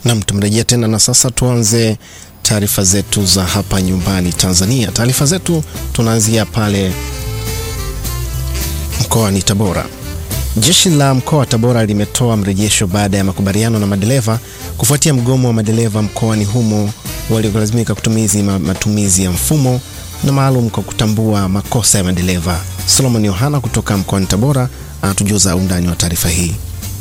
Na tumerejea tena na sasa tuanze taarifa zetu za hapa nyumbani Tanzania. Taarifa zetu tunaanzia pale mkoani Tabora. Jeshi la mkoa wa Tabora limetoa mrejesho baada ya makubaliano na madereva kufuatia mgomo wa madereva mkoani humo waliolazimika matumizi ya mfumo na maalum kwa kutambua makosa ya madereva. Solomon Yohana kutoka mkoani Tabora anatujuza undani wa taarifa hii.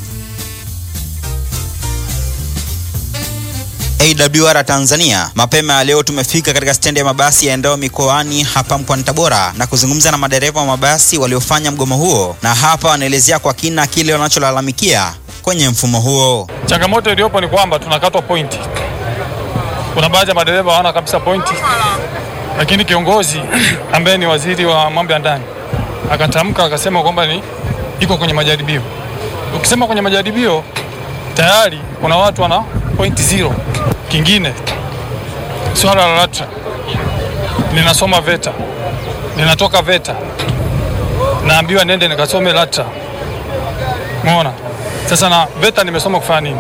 AWR Tanzania, mapema leo tumefika katika stendi ya mabasi yaendayo mikoani hapa mkoani Tabora na kuzungumza na madereva wa mabasi waliofanya mgomo huo, na hapa wanaelezea kwa kina kile wanacholalamikia kwenye mfumo huo. Changamoto iliyopo ni kwamba tunakatwa pointi. Kuna baadhi ya madereva hawana kabisa pointi, lakini kiongozi ambaye ni waziri wa mambo ya ndani akatamka akasema kwamba iko kwenye majaribio. Ukisema kwenye majaribio tayari kuna watu wana pointi 0. Kingine swala la LATRA, ninasoma VETA, ninatoka VETA, naambiwa nende nikasome LATRA. Umeona? Sasa na VETA nimesoma kufanya nini?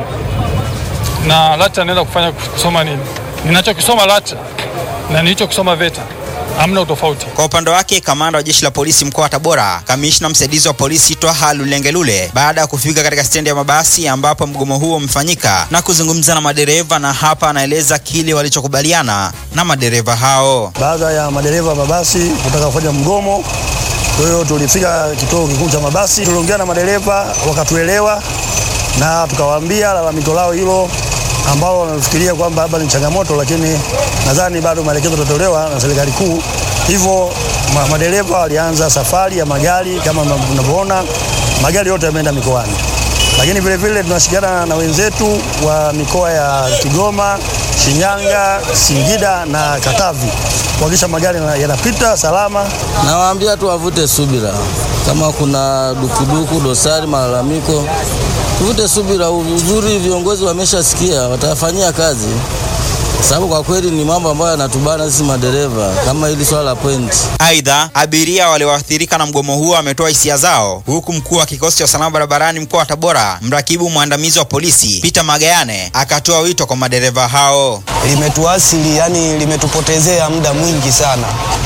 Na LATRA naenda kusoma nini? Ninachokisoma LATRA na nilichokisoma VETA hamna utofauti. Kwa upande wake, kamanda wa jeshi la polisi mkoa wa Tabora, kamishna msaidizi wa polisi Twaha Lulengelule, baada ya kufika katika stendi ya mabasi ambapo mgomo huo umefanyika na kuzungumza na madereva, na hapa anaeleza kile walichokubaliana na madereva hao. Baada ya madereva mabasi kutaka kufanya mgomo, kwa hiyo tulifika kituo kikuu cha mabasi, tuliongea na madereva wakatuelewa na tukawaambia lalamiko lao hilo ambao wanafikiria kwamba hapa ni changamoto, lakini nadhani bado maelekezo yatatolewa na serikali kuu. Hivyo madereva walianza safari ya magari, kama mnavyoona magari yote yameenda mikoani. Lakini vile vile tunashirikiana na wenzetu wa mikoa ya Kigoma, Shinyanga, Singida na Katavi kuhakikisha magari yanapita salama. Nawaambia tu wavute subira. Kama kuna dukuduku, dosari, malalamiko, tuvute subira. Uzuri viongozi wameshasikia, watafanyia kazi. Sababu kwa kweli ni mambo ambayo yanatubana sisi madereva, kama hili swala la point. Aidha, abiria walioathirika na mgomo huo wametoa hisia zao, huku mkuu wa kikosi cha usalama barabarani mkoa wa Tabora, mrakibu mwandamizi wa polisi Peter Magayane, akatoa wito kwa madereva hao. Limetuasili, yani limetupotezea muda mwingi sana,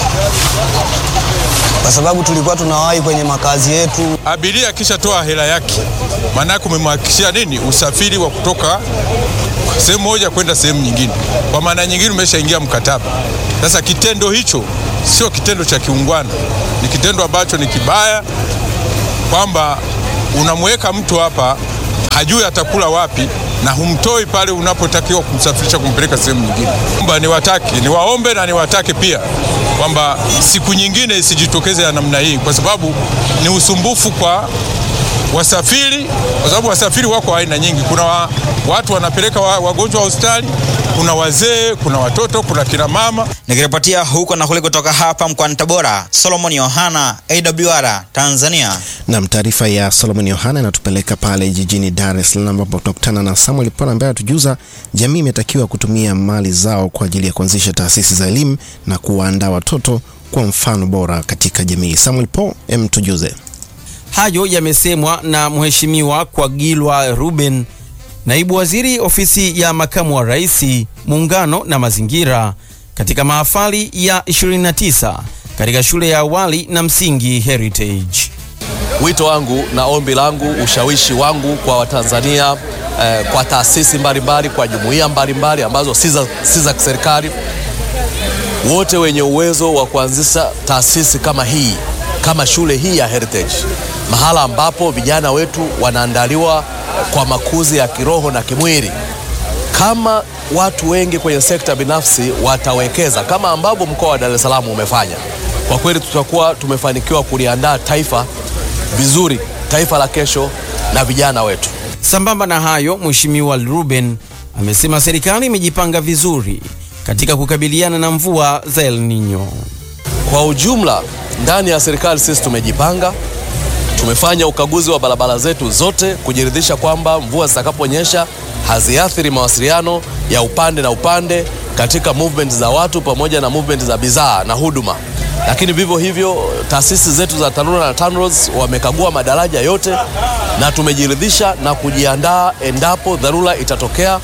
kwa sababu tulikuwa tunawahi kwenye makazi yetu. Abiria kisha toa hela yake, maana kumemhakikishia nini? Usafiri wa kutoka sehemu moja kwenda sehemu nyingine. Kwa maana nyingine umeshaingia mkataba. Sasa kitendo hicho sio kitendo cha kiungwana, ni kitendo ambacho ni kibaya, kwamba unamweka mtu hapa hajui atakula wapi na humtoi pale unapotakiwa kumsafirisha kumpeleka sehemu nyingine. Kwamba niwaombe na niwatake pia kwamba siku nyingine isijitokeze ya namna hii, kwa sababu ni usumbufu kwa wasafiri, kwa sababu wasafiri wako aina nyingi. Kuna watu wanapeleka wagonjwa hospitali, kuna wazee, kuna watoto, kuna kina mama. Nikiripotia huko na kule kutoka hapa mkoani Tabora, Solomon Yohana, AWR Tanzania. Na taarifa ya Solomon Yohana inatupeleka pale jijini Dar es Salaam ambapo tunakutana na Samuel Pona ambaye atujuza jamii imetakiwa kutumia mali zao kwa ajili ya kuanzisha taasisi za elimu na kuwaandaa watoto kwa mfano bora katika jamii. Samuel Po, tujuze. Hayo yamesemwa na Mheshimiwa Kwagilwa Ruben, naibu waziri ofisi ya makamu wa rais, muungano na mazingira, katika mahafali ya 29 katika shule ya awali na msingi Heritage. Wito wangu na ombi langu, ushawishi wangu kwa Watanzania, kwa taasisi mbalimbali, kwa jumuiya mbalimbali ambazo si za serikali, wote wenye uwezo wa kuanzisha taasisi kama hii, kama shule hii ya Heritage, mahala ambapo vijana wetu wanaandaliwa kwa makuzi ya kiroho na kimwili. Kama watu wengi kwenye sekta binafsi watawekeza kama ambavyo mkoa wa Dar es Salaam umefanya, kwa kweli tutakuwa tumefanikiwa kuliandaa taifa vizuri, taifa la kesho na vijana wetu. Sambamba na hayo, Mheshimiwa Ruben amesema serikali imejipanga vizuri katika kukabiliana na mvua za El Nino. Kwa ujumla, ndani ya serikali sisi tumejipanga. Tumefanya ukaguzi wa barabara zetu zote kujiridhisha kwamba mvua zitakaponyesha haziathiri mawasiliano ya upande na upande katika movement za watu pamoja na movement za bidhaa na huduma. Lakini vivyo hivyo taasisi zetu za TARURA na TANROADS wamekagua madaraja yote na tumejiridhisha na kujiandaa endapo dharura itatokea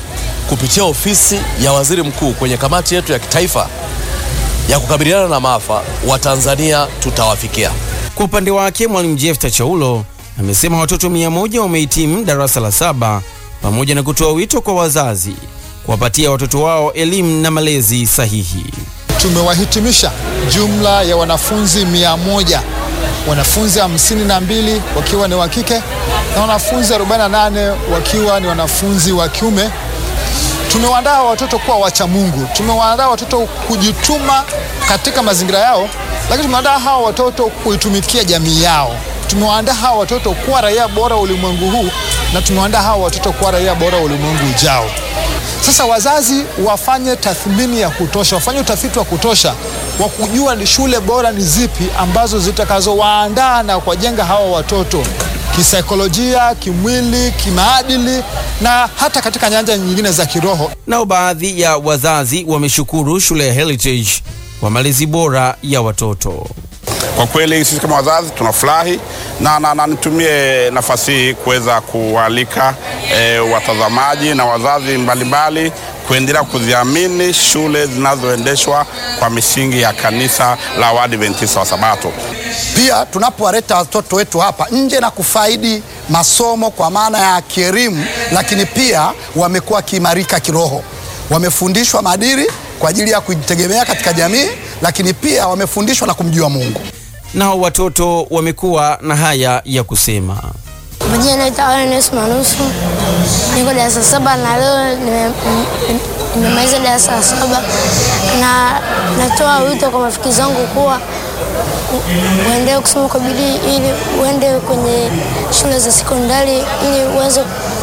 kupitia ofisi ya waziri mkuu kwenye kamati yetu ya kitaifa ya kukabiliana na maafa, Watanzania tutawafikia. Kwa upande wake, Mwalimu Jefta Chaulo amesema watoto 100 wamehitimu darasa la 7 pamoja na kutoa wito kwa wazazi kuwapatia watoto wao elimu na malezi sahihi. Tumewahitimisha jumla ya wanafunzi 100, wanafunzi 52 wakiwa ni wa kike na wanafunzi 48 wakiwa ni wanafunzi wa kiume. Tumewaandaa watoto kuwa wacha Mungu, tumewaandaa watoto kujituma katika mazingira yao, lakini tumewaandaa hawa watoto kuitumikia jamii yao. Tumewaandaa hawa watoto kuwa raia bora ulimwengu huu, na tumewaandaa hawa watoto kuwa raia bora ulimwengu ujao. Sasa wazazi wafanye tathmini ya kutosha, wafanye utafiti wa kutosha wa kujua ni shule bora ni zipi ambazo zitakazowaandaa na kujenga hawa watoto kisaikolojia, kimwili, kimaadili na hata katika nyanja nyingine za kiroho. Nao baadhi ya wazazi wameshukuru shule ya Heritage kwa malezi bora ya watoto. Kwa kweli sisi kama wazazi tunafurahi na nitumie nafasi hii kuweza kualika watazamaji na wazazi mbalimbali kuendelea kuziamini shule zinazoendeshwa kwa misingi ya kanisa la Waadventista wa Sabato. Pia tunapowaleta watoto wetu hapa nje na kufaidi masomo kwa maana ya kielimu, lakini pia wamekuwa kiimarika kiroho. Wamefundishwa maadili kwa ajili ya kujitegemea katika jamii, lakini pia wamefundishwa na kumjua Mungu. Nao watoto wamekuwa na haya ya kusema. Majina naitwa Ernest Manusu. Niko darasa 7 na leo nimemaliza darasa 7 na natoa wito kwa marafiki zangu kuwa waendelee kusoma kwa bidii ili uende kwenye shule za sekondari ili uweze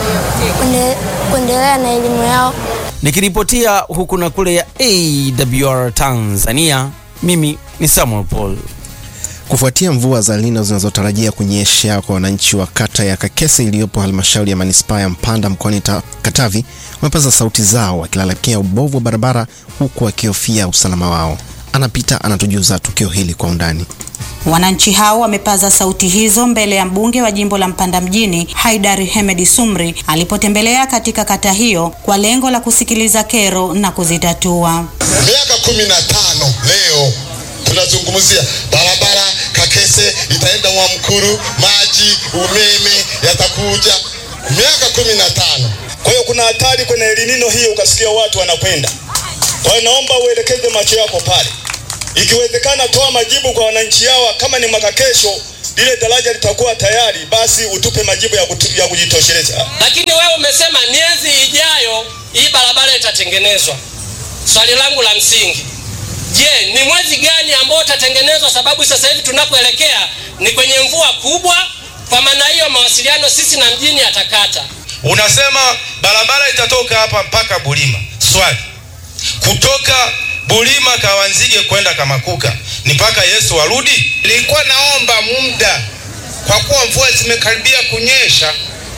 kuendelea na elimu yao. Nikiripotia huku na kule ya AWR Tanzania, mimi ni Samuel Paul. Kufuatia mvua za Lino zinazotarajia kunyesha kwa wananchi wa kata ya Kakese iliyopo halmashauri ya manispaa ya Mpanda mkoani Katavi, wamepaza sauti zao wakilalamikia ubovu wa barabara huku wakihofia usalama wao. Anapita anatujuza tukio hili kwa undani. Wananchi hao wamepaza sauti hizo mbele ya mbunge wa jimbo la Mpanda mjini Haidar Hemedi Sumri alipotembelea katika kata hiyo kwa lengo la kusikiliza kero na kuzitatua. Miaka 15 leo tunazungumzia barabara Kakese itaenda Mwamkuru, maji, umeme yatakuja. Miaka 15. Kwa hiyo kuna hatari kwenye elinino hii, ukasikia watu wanakwenda. Kwa hiyo naomba uelekeze macho yako pale. Ikiwezekana toa majibu kwa wananchi hawa, kama ni mwaka kesho lile daraja litakuwa tayari, basi utupe majibu ya kujitosheleza. Lakini wewe umesema miezi ijayo hii barabara itatengenezwa. Swali langu la msingi, je, ni mwezi gani ambao utatengenezwa? Sababu sasa hivi tunapoelekea ni kwenye mvua kubwa. Kwa maana hiyo mawasiliano sisi na mjini atakata. Unasema barabara itatoka hapa mpaka Bulima. Swali, kutoka Bulima Kawanzige kwenda Kamakuka ni mpaka Yesu warudi? Nilikuwa naomba muda, kwa kuwa mvua zimekaribia kunyesha,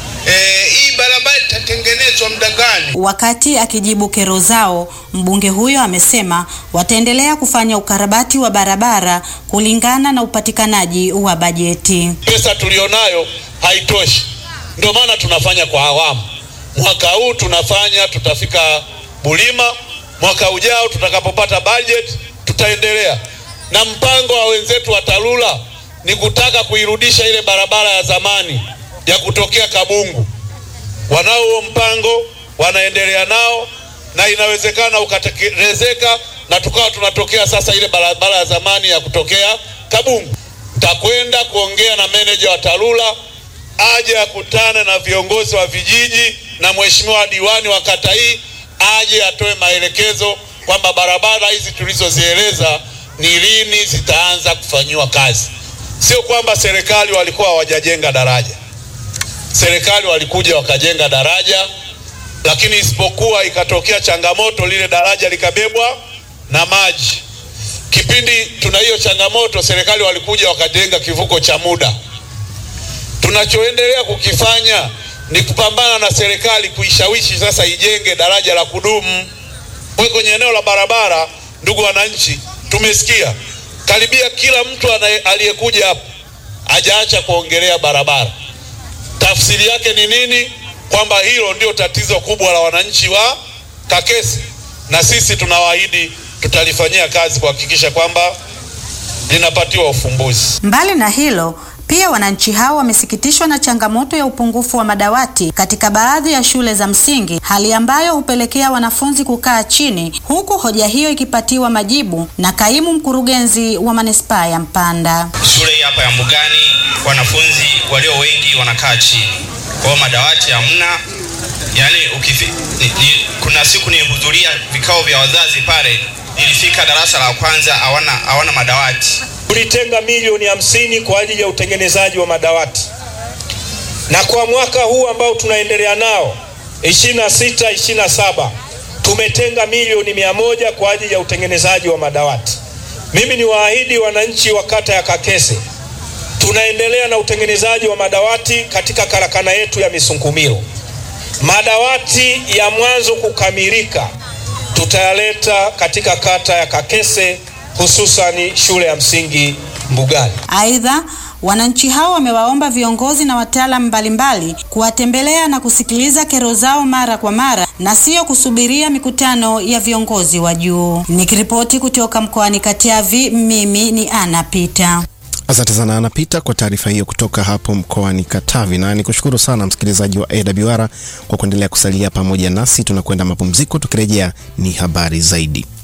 hii barabara itatengenezwa muda gani? Wakati akijibu kero zao, mbunge huyo amesema wataendelea kufanya ukarabati wa barabara kulingana na upatikanaji wa bajeti. Pesa tulionayo haitoshi, ndio maana tunafanya kwa awamu. Mwaka huu tutafika Bulima, mwaka ujao tutakapopata budget tutaendelea. Na mpango wa wenzetu wa TARURA ni kutaka kuirudisha ile barabara ya zamani ya kutokea Kabungu. Wanao huo mpango, wanaendelea nao, na inawezekana ukatekelezeka na tukawa tunatokea sasa ile barabara ya zamani ya kutokea Kabungu. Nitakwenda kuongea na meneja wa TARURA aje akutane na viongozi wa vijiji na mheshimiwa diwani wa kata hii aje atoe maelekezo kwamba barabara hizi tulizozieleza ni lini zitaanza kufanyiwa kazi. Sio kwamba serikali walikuwa hawajajenga daraja. Serikali walikuja wakajenga daraja, lakini isipokuwa ikatokea changamoto, lile daraja likabebwa na maji. Kipindi tuna hiyo changamoto, serikali walikuja wakajenga kivuko cha muda. Tunachoendelea kukifanya ni kupambana na serikali kuishawishi sasa ijenge daraja la kudumu. Kwa kwenye eneo la barabara, ndugu wananchi, tumesikia karibia kila mtu aliyekuja hapa hajaacha kuongelea barabara. Tafsiri yake ni nini? Kwamba hilo ndio tatizo kubwa la wananchi wa Kakese, na sisi tunawaahidi tutalifanyia kazi kuhakikisha kwamba linapatiwa ufumbuzi. Mbali na hilo, pia wananchi hao wamesikitishwa na changamoto ya upungufu wa madawati katika baadhi ya shule za msingi, hali ambayo hupelekea wanafunzi kukaa chini, huku hoja hiyo ikipatiwa majibu na kaimu mkurugenzi wa manispaa ya Mpanda. Shule hapa ya Mbugani wanafunzi walio wengi wanakaa chini. Kwa madawati hamna. Yaani kuna siku nilihudhuria vikao vya wazazi pale, nilifika darasa la kwanza hawana madawati. Tulitenga milioni 50 kwa ajili ya utengenezaji wa madawati. Na kwa mwaka huu ambao tunaendelea nao 26-27 tumetenga milioni 100 kwa ajili ya utengenezaji wa madawati. Mimi ni waahidi wananchi wa kata ya Kakese, tunaendelea na utengenezaji wa madawati katika karakana yetu ya Misunkumiro. Madawati ya mwanzo kukamilika tutayaleta katika kata ya Kakese, hususani shule ya msingi Mbugani. Aidha, wananchi hao wamewaomba viongozi na wataalamu mbalimbali kuwatembelea na kusikiliza kero zao mara kwa mara na sio kusubiria mikutano ya viongozi wa juu. Nikiripoti kutoka mkoani Katavi, mimi ni Ana Pita. Asante sana Ana Pita kwa taarifa hiyo kutoka hapo mkoani Katavi, na nikushukuru sana msikilizaji wa AWR kwa kuendelea kusalia pamoja nasi. Tunakwenda mapumziko, tukirejea ni habari zaidi.